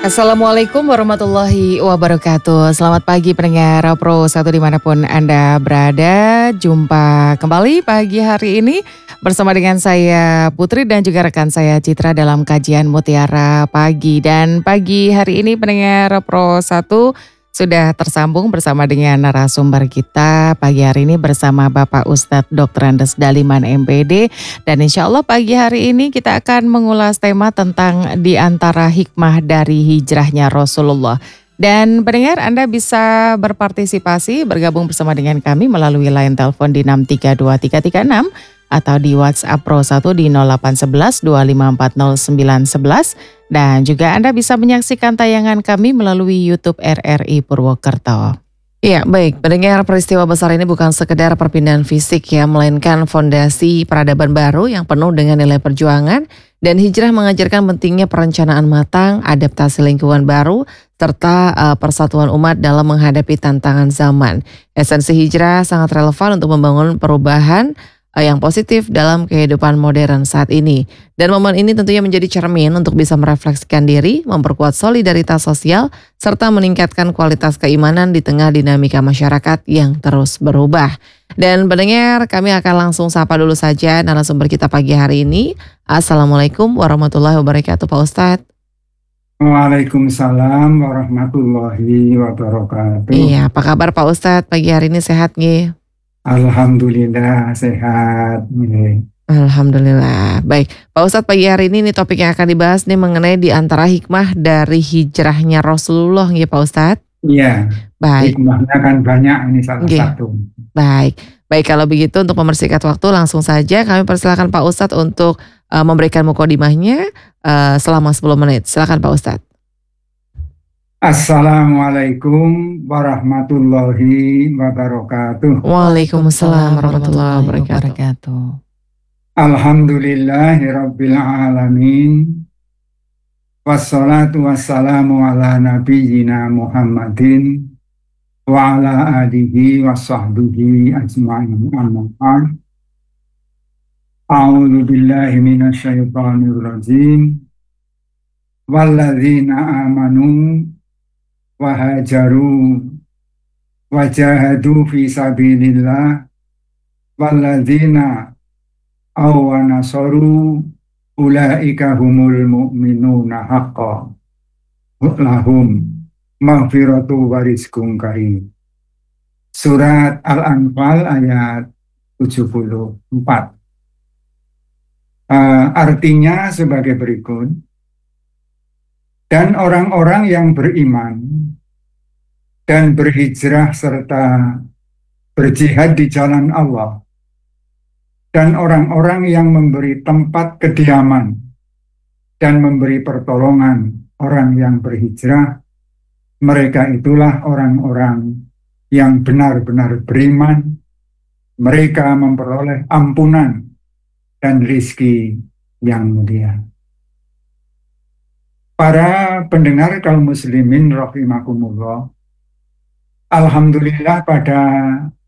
Assalamualaikum warahmatullahi wabarakatuh. Selamat pagi pendengar Pro 1 dimanapun Anda berada. Jumpa kembali pagi hari ini bersama dengan saya Putri dan juga rekan saya Citra dalam kajian Mutiara Pagi. Dan pagi hari ini pendengar Pro 1 sudah tersambung bersama dengan narasumber kita pagi hari ini bersama Bapak Ustadz Dr. Andes Daliman MPD. Dan insya Allah pagi hari ini kita akan mengulas tema tentang di antara hikmah dari hijrahnya Rasulullah. Dan pendengar Anda bisa berpartisipasi bergabung bersama dengan kami melalui line telepon di 6323336 atau di WhatsApp Pro 1 di 0811 2540 911. Dan juga Anda bisa menyaksikan tayangan kami melalui YouTube RRI Purwokerto. Ya, baik. Pendengar, peristiwa besar ini bukan sekedar perpindahan fisik ya, melainkan fondasi peradaban baru yang penuh dengan nilai perjuangan, dan hijrah mengajarkan pentingnya perencanaan matang, adaptasi lingkungan baru, serta persatuan umat dalam menghadapi tantangan zaman. Esensi hijrah sangat relevan untuk membangun perubahan yang positif dalam kehidupan modern saat ini. Dan momen ini tentunya menjadi cermin untuk bisa merefleksikan diri, memperkuat solidaritas sosial, serta meningkatkan kualitas keimanan di tengah dinamika masyarakat yang terus berubah. Dan pendengar, kami akan langsung sapa dulu saja narasumber kita pagi hari ini. Assalamualaikum warahmatullahi wabarakatuh, Pak Ustadz. Waalaikumsalam warahmatullahi wabarakatuh. Iya, apa kabar Pak Ustadz? Pagi hari ini sehat nggih? Alhamdulillah sehat. Alhamdulillah. Baik, Pak Ustadz, pagi hari ini topik yang akan dibahas nih mengenai di antara hikmah dari hijrahnya Rasulullah ya Pak Ustadz. Iya, Baik, hikmahnya kan banyak, ini salah Nggih. satu. baik. Baik, kalau begitu untuk mempersingkat waktu langsung saja kami persilakan Pak Ustadz untuk memberikan mukodimahnya selama 10 menit. Silakan Pak Ustadz. Assalamualaikum warahmatullahi wabarakatuh. Waalaikumsalam warahmatullahi wabarakatuh. Alhamdulillahirabbil alamin. Wassalatu wassalamu ala nabiyyina Muhammadin wa ala alihi wa sahbihi ajma'in, amma ba'd. A'udzu billahi minasyaitonir rajim. Walladzina amanu wa hajaru wa jahadu fi sabilillah walladzina aw nasaru ulaika humul mu'minuna haqqan lahum maghfiratu wa rizqun karim. Surat Al-Anfal ayat 74. Artinya sebagai berikut. Dan orang-orang yang beriman dan berhijrah serta berjihad di jalan Allah, dan orang-orang yang memberi tempat kediaman dan memberi pertolongan orang yang berhijrah, mereka itulah orang-orang yang benar-benar beriman. Mereka memperoleh ampunan dan rizki yang mulia. Para pendengar kaum muslimin rahimakumullah, alhamdulillah pada